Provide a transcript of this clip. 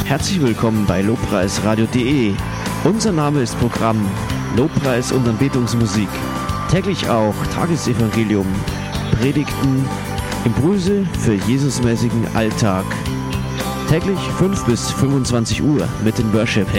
Herzlich willkommen bei lobpreisradio.de. Unser Name ist Programm Lobpreis und Anbetungsmusik. Täglich auch Tagesevangelium, Predigten, Impulse für Jesusmäßigen Alltag. Täglich 5 bis 25 Uhr mit den Worship